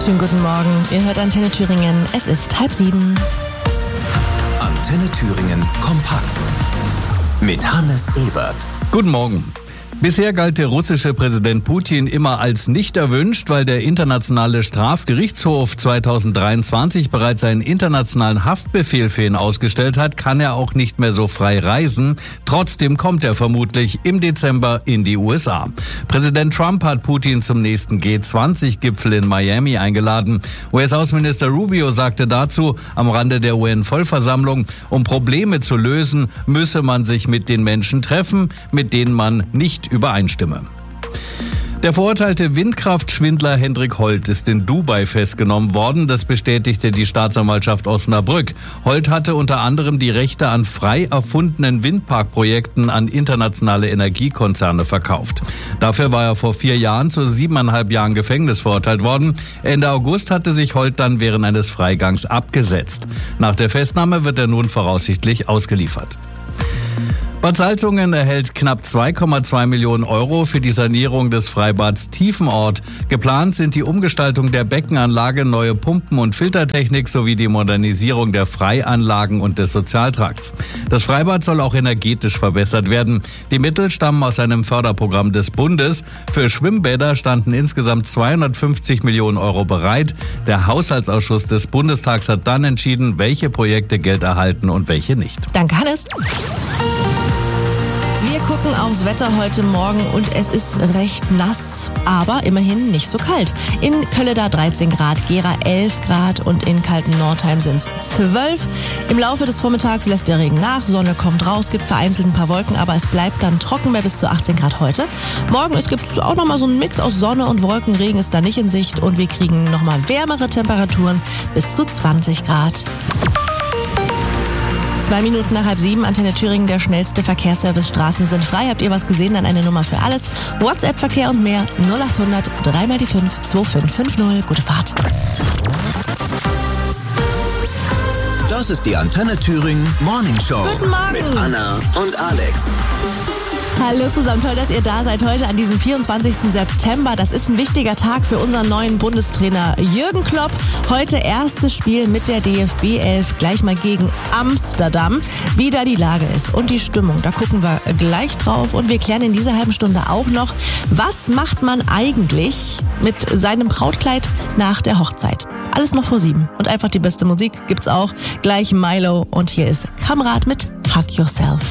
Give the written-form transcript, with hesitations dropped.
Schönen guten Morgen. Ihr hört Antenne Thüringen. Es ist 6:30. Antenne Thüringen kompakt mit Hannes Ebert. Guten Morgen. Bisher galt der russische Präsident Putin immer als nicht erwünscht, weil der Internationale Strafgerichtshof 2023 bereits einen internationalen Haftbefehl für ihn ausgestellt hat, kann er auch nicht mehr so frei reisen. Trotzdem kommt er vermutlich im Dezember in die USA. Präsident Trump hat Putin zum nächsten G20-Gipfel in Miami eingeladen. US-Außenminister Rubio sagte dazu am Rande der UN-Vollversammlung, um Probleme zu lösen, müsse man sich mit den Menschen treffen, mit denen man nicht übereinstimme. Der verurteilte Windkraftschwindler Hendrik Holt ist in Dubai festgenommen worden. Das bestätigte die Staatsanwaltschaft Osnabrück. Holt hatte unter anderem die Rechte an frei erfundenen Windparkprojekten an internationale Energiekonzerne verkauft. Dafür war er vor 4 Jahren zu 7,5 Jahren Gefängnis verurteilt worden. Ende August hatte sich Holt dann während eines Freigangs abgesetzt. Nach der Festnahme wird er nun voraussichtlich ausgeliefert. Bad Salzungen erhält knapp 2,2 Millionen Euro für die Sanierung des Freibads Tiefenort. Geplant sind die Umgestaltung der Beckenanlage, neue Pumpen- und Filtertechnik sowie die Modernisierung der Freianlagen und des Sozialtrakts. Das Freibad soll auch energetisch verbessert werden. Die Mittel stammen aus einem Förderprogramm des Bundes. Für Schwimmbäder standen insgesamt 250 Millionen Euro bereit. Der Haushaltsausschuss des Bundestags hat dann entschieden, welche Projekte Geld erhalten und welche nicht. Danke, Hannes. Wir gucken aufs Wetter heute Morgen und es ist recht nass, aber immerhin nicht so kalt. In Kölleda 13 Grad, Gera 11 Grad und in kalten Nordheim sind es 12. Im Laufe des Vormittags lässt der Regen nach, Sonne kommt raus, gibt vereinzelt ein paar Wolken, aber es bleibt dann trocken bei bis zu 18 Grad heute. Morgen gibt es auch nochmal so einen Mix aus Sonne und Wolken, Regen ist da nicht in Sicht und wir kriegen nochmal wärmere Temperaturen bis zu 20 Grad. 2 Minuten nach 6:30, Antenne Thüringen, der schnellste Verkehrsservice. Straßen sind frei. Habt ihr was gesehen? Dann eine Nummer für alles. WhatsApp-Verkehr und mehr 0800 3 die 5 2550. Gute Fahrt. Das ist die Antenne Thüringen Morning Show. Guten Morgen. Mit Anna und Alex. Hallo zusammen, toll, dass ihr da seid heute an diesem 24. September. Das ist ein wichtiger Tag für unseren neuen Bundestrainer Jürgen Klopp. Heute erstes Spiel mit der DFB 11, gleich mal gegen Amsterdam. Wie da die Lage ist und die Stimmung, da gucken wir gleich drauf. Und wir klären in dieser halben Stunde auch noch, was macht man eigentlich mit seinem Brautkleid nach der Hochzeit? Alles noch vor 7. Und einfach die beste Musik gibt's auch. Gleich Milo und hier ist Kamerad mit Hug Yourself.